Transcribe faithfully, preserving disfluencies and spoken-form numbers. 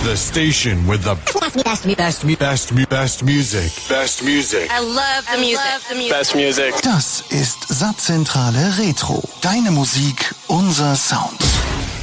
The station with the best, best, best, best, best music. Best music. I love the music. Love the music. Best music. Das ist Satzzentrale Retro. Deine Musik, unser Sound.